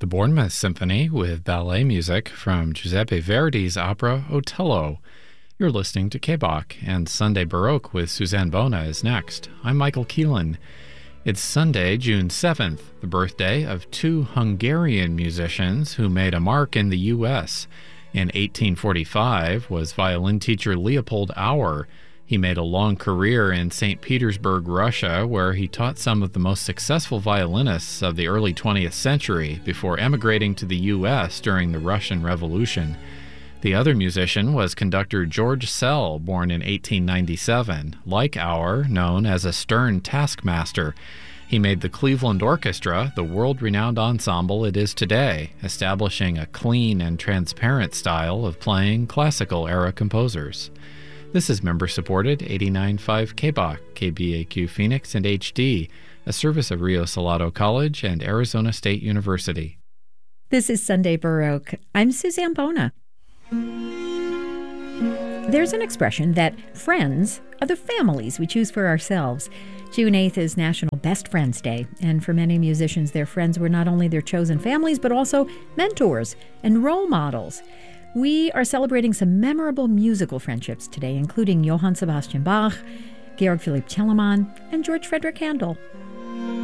The Bournemouth Symphony with ballet music from Giuseppe Verdi's opera Otello. You're listening to K-Bach, and Sunday Baroque with Suzanne Bona is next. I'm Michael Keelan. It's Sunday, June 7th, the birthday of two Hungarian musicians who made a mark in the U.S. In 1845 was violin teacher Leopold Auer. He made a long career in St. Petersburg, Russia, where he taught some of the most successful violinists of the early 20th century before emigrating to the U.S. during the Russian Revolution. The other musician was conductor George Szell, born in 1897, like Auer, known as a stern taskmaster. He made the Cleveland Orchestra the world-renowned ensemble it is today, establishing a clean and transparent style of playing classical-era composers. This is member-supported 89.5 K-Bach, KBAQ Phoenix and HD, a service of Rio Salado College and Arizona State University. This is Sunday Baroque. I'm Suzanne Bona. There's an expression that friends are the families we choose for ourselves. June 8th is National Best Friends Day, and for many musicians, their friends were not only their chosen families, but also mentors and role models. We are celebrating some memorable musical friendships today, including Johann Sebastian Bach, Georg Philipp Telemann, and George Frederick Handel.